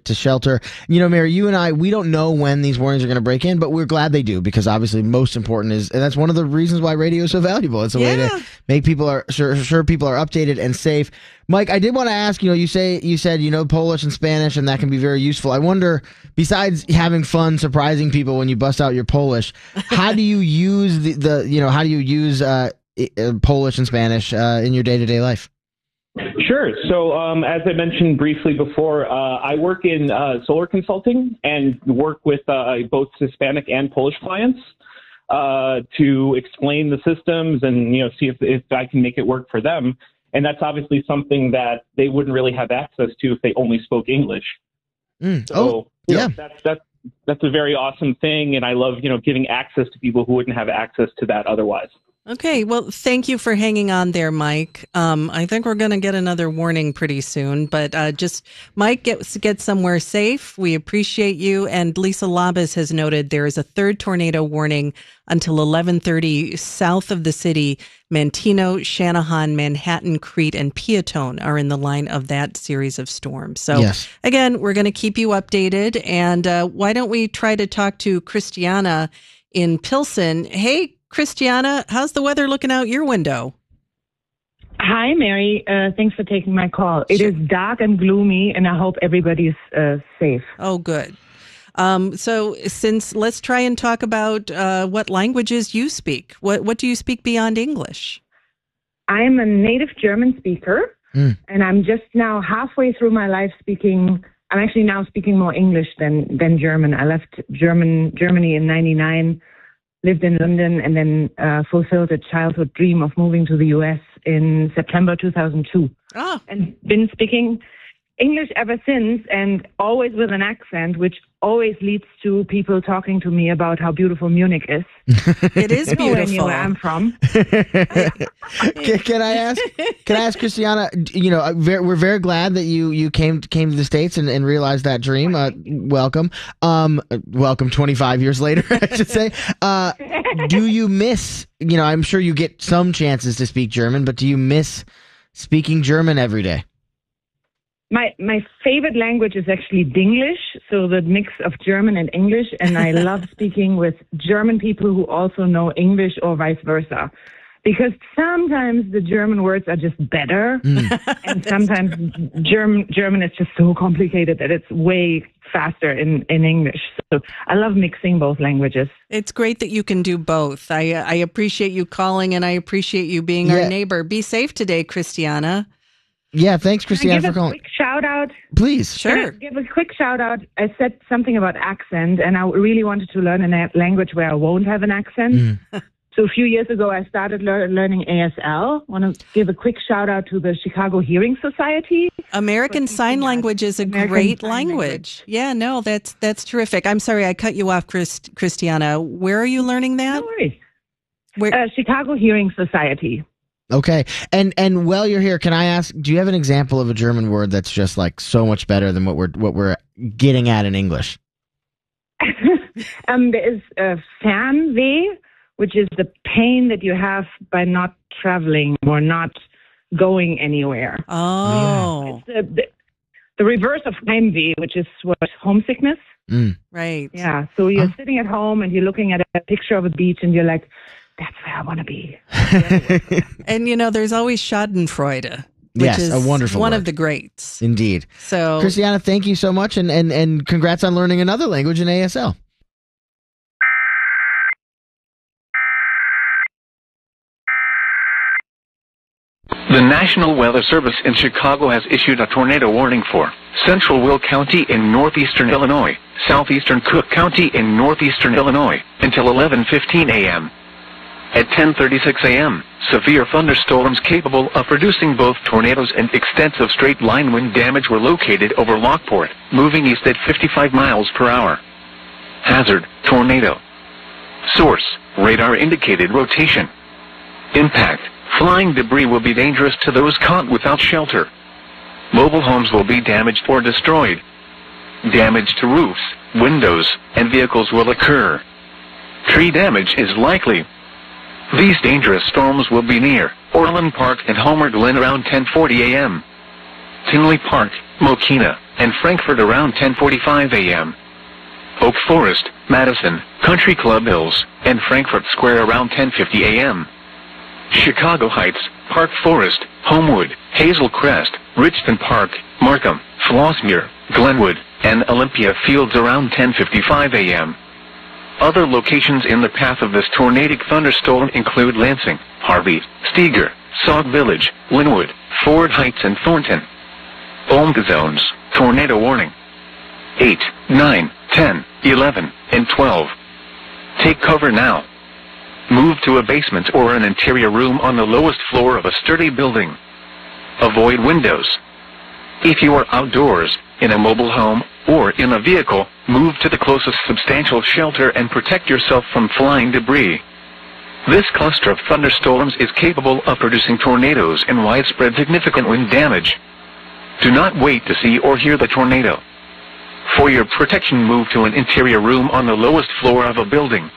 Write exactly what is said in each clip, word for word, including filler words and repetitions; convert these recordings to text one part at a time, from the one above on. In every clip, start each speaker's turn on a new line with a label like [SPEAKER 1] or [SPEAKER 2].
[SPEAKER 1] to shelter. You know, Mary, you and I, we don't know when these warnings are going to break in, but we're glad they do, because obviously most important is, and that's one of the reasons why radio is so valuable. It's a
[SPEAKER 2] yeah.
[SPEAKER 1] way to make people are sure, sure people are updated and safe. Mike, I did want to ask, you know, you say you said you know Polish and Spanish, and that can be very useful. I wonder, besides having fun, surprising people when you bust out your Polish, how do you use the, the you know how do you use uh, Polish and Spanish uh, in your day to day life?
[SPEAKER 3] Sure. So um, as I mentioned briefly before, uh, I work in uh, solar consulting and work with uh, both Hispanic and Polish clients uh, to explain the systems and, you know, see if, if I can make it work for them. And that's obviously something that they wouldn't really have access to if they only spoke English.
[SPEAKER 1] Mm.
[SPEAKER 3] So,
[SPEAKER 1] oh,
[SPEAKER 3] you
[SPEAKER 1] yeah.
[SPEAKER 3] know, that's, that's, that's a very awesome thing. And I love, you know, giving access to people who wouldn't have access to that otherwise.
[SPEAKER 2] Okay, well, thank you for hanging on there, Mike. Um, I think we're going to get another warning pretty soon, but uh, just, Mike, get get somewhere safe. We appreciate you. And Lisa Labas has noted there is a third tornado warning until eleven thirty south of the city. Manteno, Shanahan, Manhattan, Crete, and Piatone are in the line of that series of storms. So,
[SPEAKER 1] yes.
[SPEAKER 2] Again, we're going to keep you updated. And uh, why don't we try to talk to Christiana in Pilsen? Hey, Christiana, how's the weather looking out your window?
[SPEAKER 4] Hi, Mary. Uh, thanks for taking my call. It
[SPEAKER 2] Sure.
[SPEAKER 4] is dark and gloomy, and I hope everybody's uh, safe.
[SPEAKER 2] Oh, good. Um, so since let's try and talk about uh, what languages you speak. What what do you speak beyond English?
[SPEAKER 4] I'm a native German speaker,
[SPEAKER 1] Mm.
[SPEAKER 4] and I'm just now halfway through my life speaking. I'm actually now speaking more English than, than German. I left German Germany in ninety-nine. Lived in London, and then uh, fulfilled a childhood dream of moving to the U S in September two thousand two.
[SPEAKER 2] Oh,
[SPEAKER 4] And been speaking English ever since, and always with an accent, which always leads to people talking to me about how beautiful Munich is.
[SPEAKER 2] it is
[SPEAKER 4] Nowhere near
[SPEAKER 2] beautiful.
[SPEAKER 4] where I'm from.
[SPEAKER 1] can, can I ask? Can I ask Christiana? You know, we're very glad that you you came came to the States and, and realized that dream. Uh, welcome, um, welcome. twenty-five years later, I should say. Uh, do you miss? You know, I'm sure you get some chances to speak German, but do you miss speaking German every day?
[SPEAKER 4] My my favorite language is actually Dinglish, so the mix of German and English, and I love speaking with German people who also know English or vice versa. Because sometimes the German words are just better, mm. and sometimes German German is just so complicated that it's way faster in, in English. So I love mixing both languages.
[SPEAKER 2] It's great that you can do both. I I appreciate you calling, and I appreciate you being
[SPEAKER 1] yeah.
[SPEAKER 2] our neighbor. Be safe today, Christiana.
[SPEAKER 1] Yeah, thanks, Christiana,
[SPEAKER 4] Can I give
[SPEAKER 1] for calling.
[SPEAKER 4] A quick shout out.
[SPEAKER 1] Please,
[SPEAKER 2] sure.
[SPEAKER 4] Give a quick shout out. I said something about accent, and I really wanted to learn a language where I won't have an accent. Mm. So a few years ago, I started lear- learning A S L. I want to give a quick shout out to the Chicago Hearing Society.
[SPEAKER 2] American Sign Language is a
[SPEAKER 4] American
[SPEAKER 2] great
[SPEAKER 4] Sign
[SPEAKER 2] language.
[SPEAKER 4] language.
[SPEAKER 2] Yeah, no, that's that's terrific. I'm sorry I cut you off, Chris, Christiana. Where are you learning that?
[SPEAKER 4] No worries.
[SPEAKER 2] Where?
[SPEAKER 4] Uh, Chicago Hearing Society.
[SPEAKER 1] Okay. And and while you're here, can I ask, do you have an example of a German word that's just like so much better than what we're what we're getting at in English?
[SPEAKER 4] um, there is uh, Fernweh, which is the pain that you have by not traveling or not going anywhere.
[SPEAKER 2] Oh.
[SPEAKER 4] It's the, the, the reverse of Heimweh, which is what, homesickness.
[SPEAKER 1] Mm.
[SPEAKER 2] Right.
[SPEAKER 4] Yeah. So you're
[SPEAKER 1] huh?
[SPEAKER 4] sitting at home and you're looking at a picture of a beach and you're like, that's where I want to be.
[SPEAKER 2] And, you know, there's always Schadenfreude, which
[SPEAKER 1] yes,
[SPEAKER 2] is
[SPEAKER 1] a wonderful
[SPEAKER 2] one
[SPEAKER 1] word.
[SPEAKER 2] of the greats.
[SPEAKER 1] Indeed.
[SPEAKER 2] So,
[SPEAKER 1] Christiana, thank you so much, and, and, and congrats on learning another language in A S L.
[SPEAKER 5] The National Weather Service in Chicago has issued a tornado warning for Central Will County in northeastern Illinois, southeastern Cook County in northeastern Illinois, until eleven fifteen a.m. At ten thirty-six a.m., severe thunderstorms capable of producing both tornadoes and extensive straight-line wind damage were located over Lockport, moving east at fifty-five miles per hour. Hazard, tornado. Source, radar indicated rotation. Impact, flying debris will be dangerous to those caught without shelter. Mobile homes will be damaged or destroyed. Damage to roofs, windows, and vehicles will occur. Tree damage is likely. These dangerous storms will be near Orland Park and Homer Glen around ten forty a.m. Tinley Park, Mokina, and Frankfort around ten forty-five a.m. Oak Forest, Madison, Country Club Hills, and Frankfort Square around ten fifty a.m. Chicago Heights, Park Forest, Homewood, Hazel Crest, Richmond Park, Markham, Flossmoor, Glenwood, and Olympia Fields around ten fifty-five a.m. Other locations in the path of this tornadic thunderstorm include Lansing, Harvey, Steger, Sauk Village, Linwood, Ford Heights, and Thornton. Ohm zones, tornado warning. eight, nine, ten, eleven, and twelve. Take cover now. Move to a basement or an interior room on the lowest floor of a sturdy building. Avoid windows. If you are outdoors, in a mobile home, or in a vehicle, move to the closest substantial shelter and protect yourself from flying debris. This cluster of thunderstorms is capable of producing tornadoes and widespread significant wind damage. Do not wait to see or hear the tornado. For your protection, move to an interior room on the lowest floor of a building.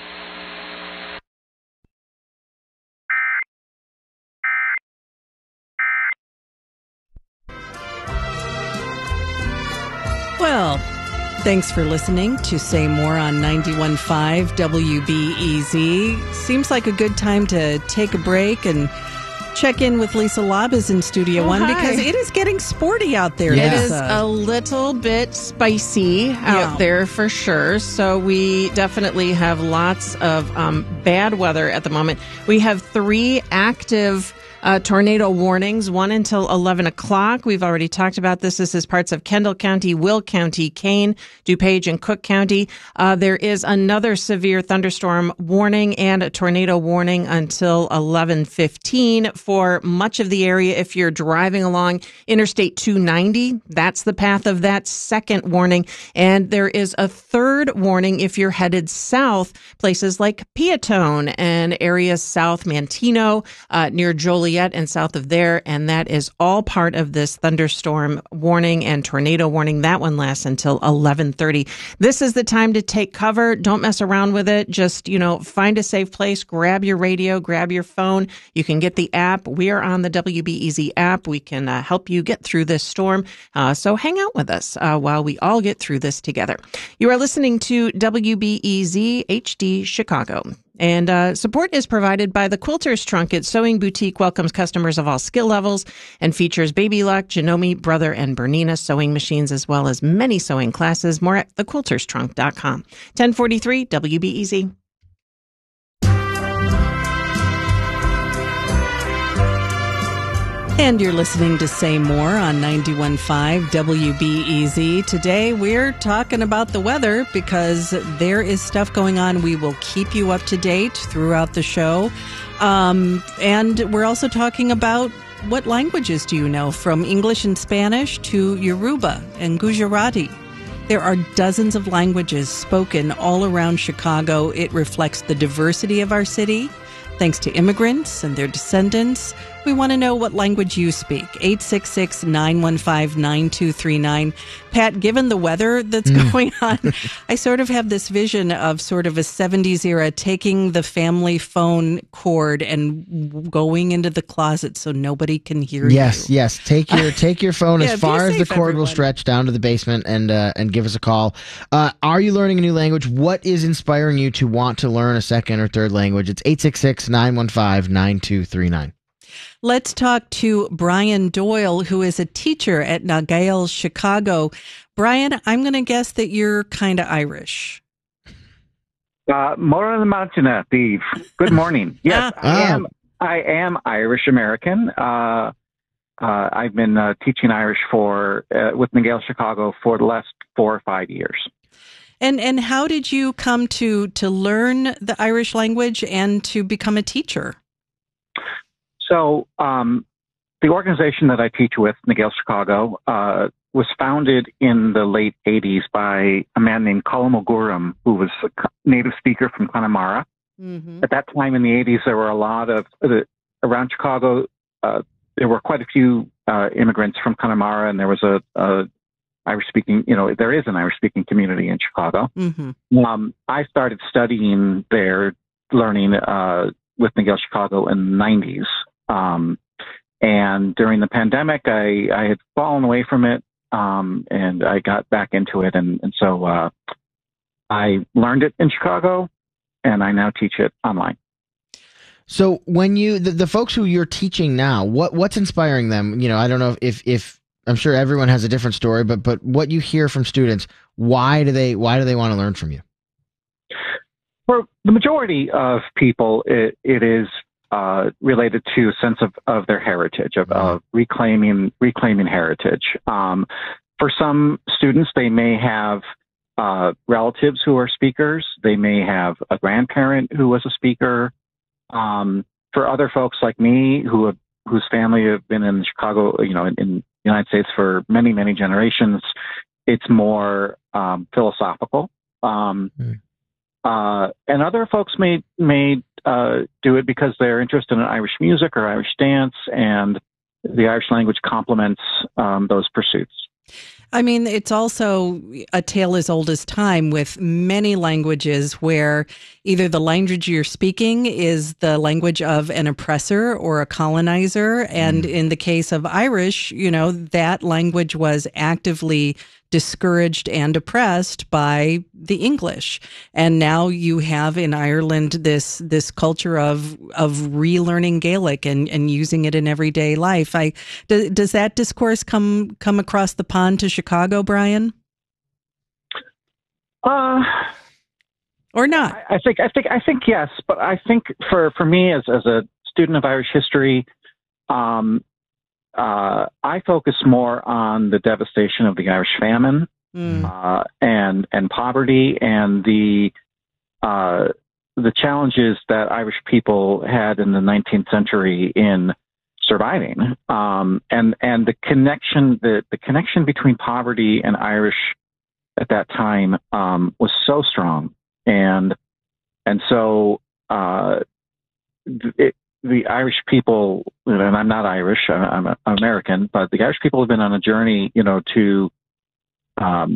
[SPEAKER 2] Well, thanks for listening to Say More on ninety-one point five W B E Z. Seems like a good time to take a break and check in with Lisa Labas in Studio
[SPEAKER 6] Oh,
[SPEAKER 2] One
[SPEAKER 6] hi.
[SPEAKER 2] because it is getting sporty out there.
[SPEAKER 1] Yeah.
[SPEAKER 6] It is
[SPEAKER 2] Lisa.
[SPEAKER 6] a little bit spicy out
[SPEAKER 2] Yeah.
[SPEAKER 6] there for sure. So we definitely have lots of um, bad weather at the moment. We have three active uh, tornado warnings, one until eleven o'clock. We've already talked about this. This is parts of Kendall County, Will County, Kane, DuPage, and Cook County. Uh, there is another severe thunderstorm warning and a tornado warning until eleven fifteen for much of the area. If you're driving along Interstate two ninety, that's the path of that second warning. And there is a third warning if you're headed south, places like Peatone and areas south Mantino, uh, near Joliet and south of there. And that is all part of this thunderstorm warning and tornado warning. That one lasts until eleven thirty. This is the time to take cover. Don't mess around with it. Just, you know, find a safe place, grab your radio, grab your phone. You can get the app. We are on the W B E Z app. We can uh, help you get through this storm. Uh, so hang out with us uh, while we all get through this together. You are listening to W B E Z H D Chicago. And uh, support is provided by the Quilter's Trunk. Its sewing boutique welcomes customers of all skill levels and features Baby Luck, Janome, Brother, and Bernina sewing machines, as well as many sewing classes. More at the quilters trunk dot com. ten forty-three W B E Z.
[SPEAKER 2] And you're listening to Say More on ninety-one point five W B E Z. Today we're talking about the weather because there is stuff going on. We will keep you up to date throughout the show. Um, and we're also talking about what languages do you know, from English and Spanish to Yoruba and Gujarati. There are dozens of languages spoken all around Chicago. It reflects the diversity of our city. Thanks to immigrants and their descendants, we want to know what language you speak. eight six six, nine one five, nine two three nine. Pat, given the weather that's
[SPEAKER 1] Mm.
[SPEAKER 2] going on, I sort of have this vision of sort of a seventies era, taking the family phone cord and going into the closet so nobody can hear
[SPEAKER 1] Yes,
[SPEAKER 2] you.
[SPEAKER 1] yes. Take your take your phone
[SPEAKER 2] Yeah,
[SPEAKER 1] as
[SPEAKER 2] be
[SPEAKER 1] far as the
[SPEAKER 2] safe,
[SPEAKER 1] cord will
[SPEAKER 2] everyone.
[SPEAKER 1] stretch down to the basement and uh, and give us a call. Uh, are you learning a new language? What is inspiring you to want to learn a second or third language? It's eight six six, nine one five, nine two three nine.
[SPEAKER 2] Let's talk to Brian Doyle, who is a teacher at Nagale, Chicago. Brian, I'm going to guess that you're kind of Irish.
[SPEAKER 7] Uh, more than Montana, Steve. Good morning. Yes,
[SPEAKER 1] Ah.
[SPEAKER 7] I am. I am Irish American. Uh, uh, I've been uh, teaching Irish for uh, with Nagale Chicago for the last four or five years.
[SPEAKER 2] And and how did you come to to learn the Irish language and to become a teacher?
[SPEAKER 7] So, um, the organization that I teach with, Nagale Chicago, uh, was founded in the late eighties by a man named Colum O'Gorham, who was a co- native speaker from Connemara.
[SPEAKER 2] Mm-hmm.
[SPEAKER 7] At that time in the eighties, there were a lot of, uh, around Chicago, uh, there were quite a few uh, immigrants from Connemara, and there was a, a Irish-speaking, you know, there is an Irish-speaking community in Chicago.
[SPEAKER 2] Mm-hmm.
[SPEAKER 7] Um, I started studying there, learning uh, with Nagale Chicago in the nineties. Um, and during the pandemic, I, I had fallen away from it. um, and I got back into it, and, and so uh, I learned it in Chicago, and I now teach it online.
[SPEAKER 1] So when you the, the folks who you're teaching now, what what's inspiring them? You know, I don't know if if I'm sure everyone has a different story, but but what you hear from students, why do they why do they want to learn from you?
[SPEAKER 7] For the majority of people, it, it is uh, related to a sense of, of their heritage, of, of reclaiming reclaiming heritage. Um, for some students, they may have uh, relatives who are speakers. They may have a grandparent who was a speaker. Um, for other folks like me, who have, whose family have been in Chicago, you know, in, in the United States for many, many generations, it's more um, philosophical. Um, mm. uh, and other folks may may uh, do it because they're interested in Irish music or Irish dance, and the Irish language complements um, those pursuits.
[SPEAKER 2] I mean, it's also a tale as old as time with many languages where either the language you're speaking is the language of an oppressor or a colonizer. And mm. in the case of Irish, you know, that language was actively discouraged and oppressed by the English. And now you have in Ireland this this culture of of relearning Gaelic and, and using it in everyday life. I do, does that discourse come come across the pond to Chicago, Brian?
[SPEAKER 7] Uh
[SPEAKER 2] or not?
[SPEAKER 7] I, I think I think I think yes, but I think for, for me as as a student of Irish history, um Uh, I focus more on the devastation of the Irish famine mm. uh, and and poverty and the uh, the challenges that Irish people had in the nineteenth century in surviving, um, and and the connection the, the connection between poverty and Irish at that time um, was so strong, and and so uh, it. The Irish people, and I'm not Irish, I'm, I'm American, but the Irish people have been on a journey, you know, to um,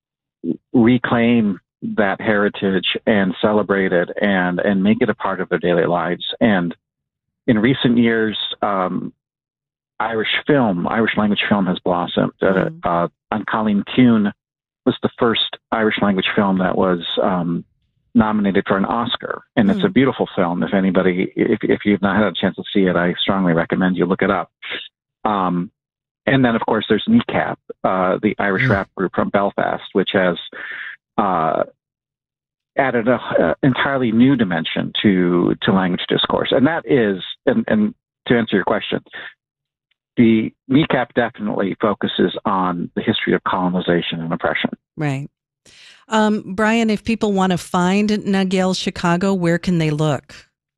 [SPEAKER 7] reclaim that heritage and celebrate it and, and make it a part of their daily lives. And in recent years, um, Irish film, Irish language film has blossomed. Mm-hmm. Uh, uh, An Colleen Kuhn was the first Irish language film that was um, nominated for an Oscar, and it's mm. a beautiful film. If anybody, if if you've not had a chance to see it, I strongly recommend you look it up. Um, and then, of course, there's Kneecap, uh, the Irish mm. rap group from Belfast, which has uh, added an entirely new dimension to to language discourse. And that is, and, and to answer your question, the Kneecap definitely focuses on the history of colonization and oppression.
[SPEAKER 2] Right. Um, Brian, if people want to find Nagale Chicago, where can they look?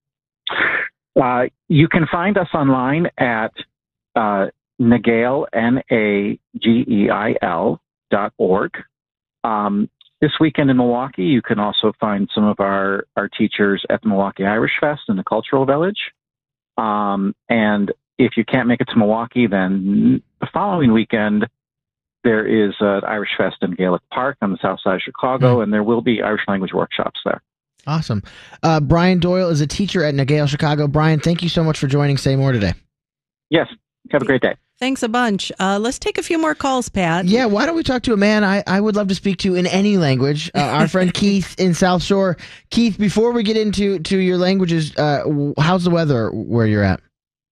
[SPEAKER 7] Uh, you can find us online at uh, Nagale, N A G E I L dot org. Um, this weekend in Milwaukee, you can also find some of our, our teachers at the Milwaukee Irish Fest in the Cultural Village. Um, and if you can't make it to Milwaukee, then the following weekend, there is an Irish Fest in Gaelic Park on the south side of Chicago, mm. and there will be Irish language workshops there.
[SPEAKER 1] Awesome. Uh, Brian Doyle is a teacher at Nagale Chicago. Brian, thank you so much for joining Say More today.
[SPEAKER 7] Yes. Have a great day.
[SPEAKER 2] Thanks a bunch. Uh, let's take a few more calls, Pat.
[SPEAKER 1] Yeah, why don't we talk to a man I, I would love to speak to in any language, uh, our friend Keith in South Shore. Keith, before we get into to your languages, uh, how's the weather where you're at?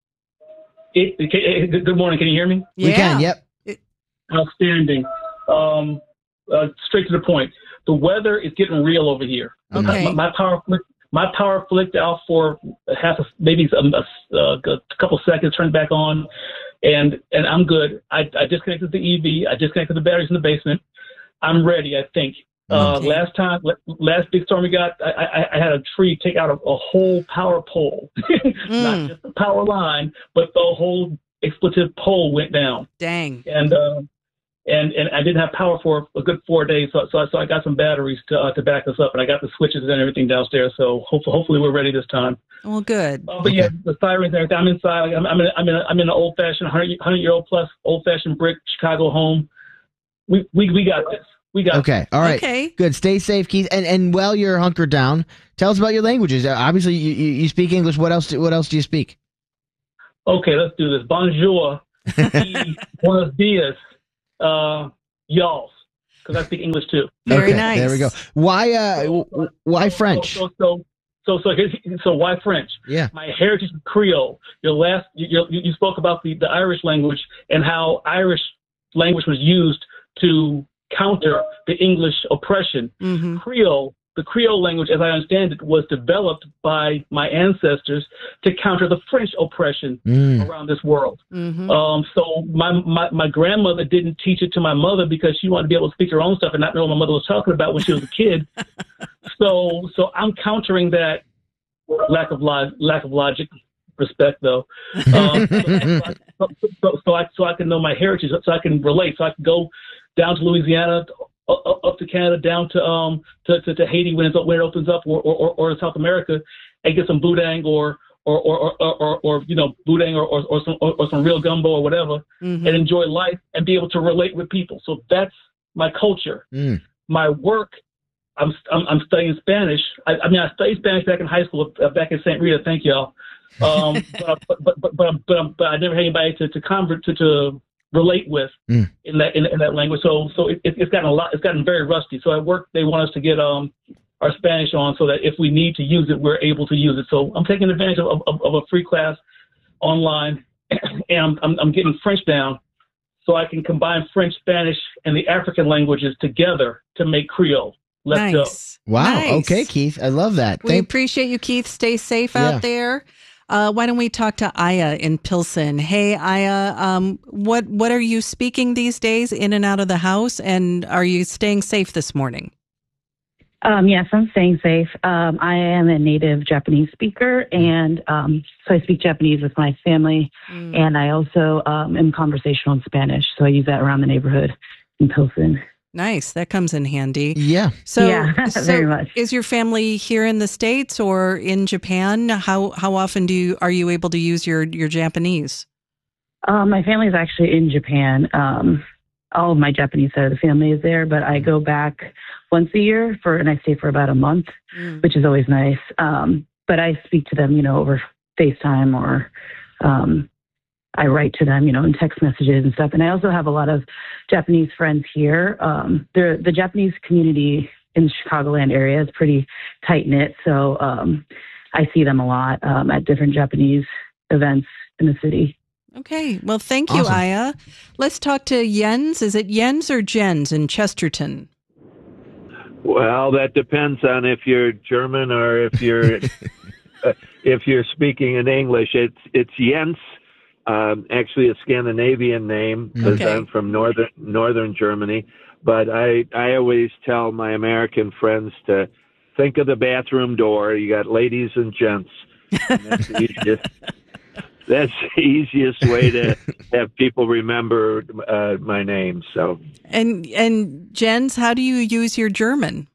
[SPEAKER 8] It, it, it, good morning. Can you hear me?
[SPEAKER 1] We
[SPEAKER 2] yeah.
[SPEAKER 1] can, yep.
[SPEAKER 8] Outstanding. Um, uh, straight to the point. The weather is getting real over here.
[SPEAKER 2] Okay.
[SPEAKER 8] My, my power, my power flicked out for half, a, maybe a, a, a couple seconds, turned back on, and and I'm good. I, I disconnected the E V. I disconnected the batteries in the basement. I'm ready. I think. Uh,
[SPEAKER 2] okay.
[SPEAKER 8] Last time, last big storm we got, I, I, I had a tree take out a, a whole power pole,
[SPEAKER 2] mm.
[SPEAKER 8] not just the power line, but the whole expletive pole went down.
[SPEAKER 2] Dang.
[SPEAKER 8] And. Uh, And and I didn't have power for a good four days, so so, so I got some batteries to uh, to back us up, and I got the switches and everything downstairs. So hopefully, hopefully we're ready this time.
[SPEAKER 2] Well, good.
[SPEAKER 8] Uh, but okay. yeah, the sirens and everything. I'm inside. I'm I'm in I'm in a, I'm in an old fashioned hundred year old plus old fashioned brick Chicago home. We we we got this. We got.
[SPEAKER 1] Okay.
[SPEAKER 8] This.
[SPEAKER 1] All right.
[SPEAKER 2] Okay.
[SPEAKER 1] Good. Stay safe, Keith. And and while you're hunkered down, tell us about your languages. Uh, obviously, you, you you speak English. What else? Do, what else do you speak?
[SPEAKER 8] Okay, let's do this. Bonjour. Buenos dias. uh, y'alls, because I speak English too.
[SPEAKER 2] Very
[SPEAKER 1] Okay,
[SPEAKER 2] nice.
[SPEAKER 1] There we go. Why uh w- why French?
[SPEAKER 8] So so so so, here's, so why French?
[SPEAKER 1] Yeah.
[SPEAKER 8] My heritage is Creole. Your last you, you, you spoke about the, the Irish language and how Irish language was used to counter the English oppression.
[SPEAKER 2] Mm-hmm.
[SPEAKER 8] Creole, the Creole language, as I understand it, was developed by my ancestors to counter the French oppression
[SPEAKER 1] Mm.
[SPEAKER 8] around this world.
[SPEAKER 2] Mm-hmm.
[SPEAKER 8] Um, so my, my my grandmother didn't teach it to my mother because she wanted to be able to speak her own stuff and not know what my mother was talking about when she was a kid. so so I'm countering that lack of log, lack of logic. Respect though, um, so, so, so, so I so I can know my heritage, so I can relate, so I can go down to Louisiana, up, up to Canada, down to um to, to, to Haiti when, it's, when it opens up, or, or, or South America, and get some boudin or or or or, or, or you know boudin or, or, or some or, or some real gumbo or whatever,
[SPEAKER 2] Mm-hmm.
[SPEAKER 8] and enjoy life and be able to relate with people. So that's my culture.
[SPEAKER 1] Mm.
[SPEAKER 8] My work. I'm, I'm I'm studying Spanish. I, I mean, I studied Spanish back in high school, uh, back in Saint Rita. Thank y'all. Um, but, but, but, but, but, but, but I never had anybody to, to convert to, to relate with
[SPEAKER 1] Mm.
[SPEAKER 8] in that in, in that language. So so it, it's gotten a lot. It's gotten very rusty. So at work, they want us to get um our Spanish on so that if we need to use it, we're able to use it. So I'm taking advantage of, of, of a free class online, and I'm, I'm I'm getting French down so I can combine French, Spanish, and the African languages together to make Creole. Let's go.
[SPEAKER 2] Nice.
[SPEAKER 1] Wow.
[SPEAKER 2] Nice.
[SPEAKER 1] Okay, Keith. I love that.
[SPEAKER 2] We
[SPEAKER 1] Thank-
[SPEAKER 2] appreciate you, Keith. Stay safe
[SPEAKER 1] Yeah.
[SPEAKER 2] out there. Uh, why don't we talk to Aya in Pilsen? Hey, Aya, um, what what are you speaking these days in and out of the house, and are you staying safe this morning?
[SPEAKER 9] Um, yes, I'm staying safe. Um, I am a native Japanese speaker, and um, so I speak Japanese with my family,
[SPEAKER 2] Mm.
[SPEAKER 9] and I also um, am conversational in Spanish, so I use that around the neighborhood in Pilsen.
[SPEAKER 2] Nice. That comes in handy.
[SPEAKER 1] yeah.
[SPEAKER 2] So,
[SPEAKER 9] Yeah,
[SPEAKER 2] so
[SPEAKER 9] very much.
[SPEAKER 2] is your family here in the States or in Japan? How how often do you are you able to use your, your Japanese?
[SPEAKER 9] Um, my family is actually in Japan. Um, all of my Japanese side of the family is there, but I go back once a year for, and I stay for about a month,
[SPEAKER 2] Mm.
[SPEAKER 9] which is always nice. Um, but I speak to them, you know, over FaceTime or um, I write to them, you know, in text messages and stuff. And I also have a lot of Japanese friends here. Um, the the Japanese community in the Chicagoland area is pretty tight knit, so um, I see them a lot um, at different Japanese events in the city.
[SPEAKER 2] Okay. Well, thank you,
[SPEAKER 1] Awesome.
[SPEAKER 2] Aya. Let's talk to Jens. Is it Jens or Jens in Chesterton?
[SPEAKER 10] Well, that depends on if you're German or if you're uh, if you're speaking in English. It's it's Jens, um, actually a Scandinavian name because
[SPEAKER 2] Okay.
[SPEAKER 10] I'm from northern northern Germany. But I I always tell my American friends to think of the bathroom door. You got ladies and gents. And that's the easiest. That's the easiest way to have people remember uh, my name. So.
[SPEAKER 2] And and Jens, how do you use your German?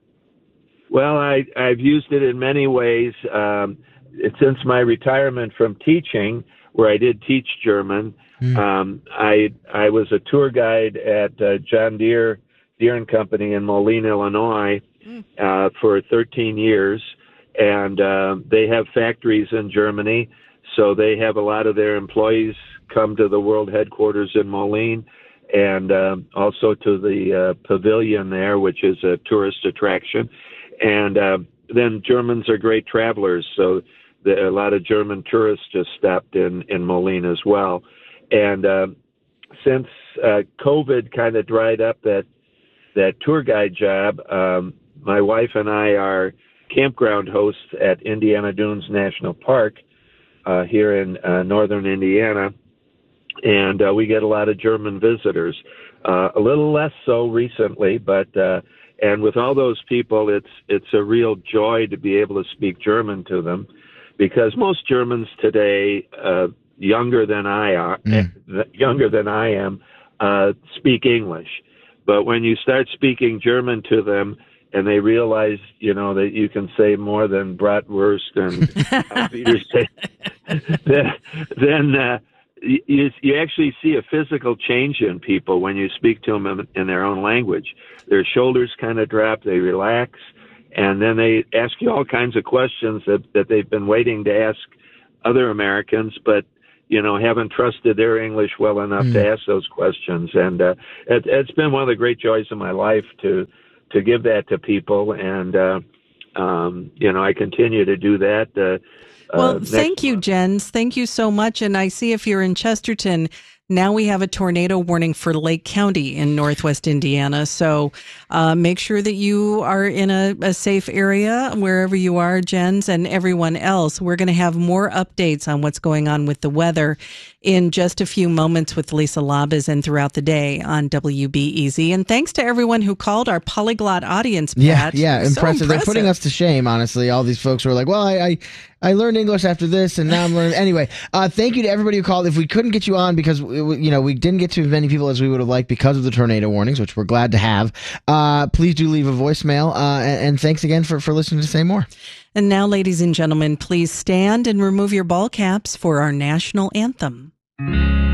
[SPEAKER 10] Well, I, I've used it in many ways. Um, since my retirement from teaching, where I did teach German,
[SPEAKER 1] Mm.
[SPEAKER 10] um, I I was a tour guide at uh, John Deere Deere and Company in Moline, Illinois, uh, for thirteen years, and uh, they have factories in Germany, so they have a lot of their employees come to the world headquarters in Moline, and um, also to the uh, pavilion there, which is a tourist attraction. And uh, then Germans are great travelers, so the, a lot of German tourists just stopped in, in Moline as well. And uh, since uh, COVID kind of dried up that that tour guide job, um, my wife and I are campground hosts at Indiana Dunes National Park uh, here in uh, northern Indiana, and uh, we get a lot of German visitors. Uh, a little less so recently, but uh, and with all those people, it's it's a real joy to be able to speak German to them, because most Germans today, uh, younger than I are,
[SPEAKER 1] Mm.
[SPEAKER 10] younger than I am, uh, speak English. But when you start speaking German to them, and they realize, you know, that you can say more than bratwurst and Auf Wiedersehen, then, then uh, you, you actually see a physical change in people when you speak to them in, in their own language. Their shoulders kind of drop, they relax, and then they ask you all kinds of questions that, that they've been waiting to ask other Americans, but you know, haven't trusted their English well enough
[SPEAKER 1] Mm.
[SPEAKER 10] to ask those questions. And uh, it, it's been one of the great joys of my life to to give that to people. And, uh, um, you know, I continue to do that. Uh,
[SPEAKER 2] Well,
[SPEAKER 10] uh,
[SPEAKER 2] thank you,
[SPEAKER 10] month.
[SPEAKER 2] Jens. Thank you so much. And I see if you're in Chesterton, now we have a tornado warning for Lake County in northwest Indiana. So uh, make sure that you are in a, a safe area wherever you are, Jens, and everyone else. We're going to have more updates on what's going on with the weather in just a few moments with Lisa Labas and throughout the day on W B E Z. And thanks to everyone who called, our polyglot audience, Pat.
[SPEAKER 1] Yeah, yeah,
[SPEAKER 2] So
[SPEAKER 1] impressive. They're putting us to shame, honestly. All these folks who are like, well, I, I, I learned English after this, and now I'm learning. Anyway, uh, thank you to everybody who called. If we couldn't get you on because, you know, we didn't get to as many people as we would have liked because of the tornado warnings, which we're glad to have, uh, please do leave a voicemail. Uh, and, and thanks again for, for listening to Say More.
[SPEAKER 2] And now, ladies and gentlemen, please stand and remove your ball caps for our national anthem.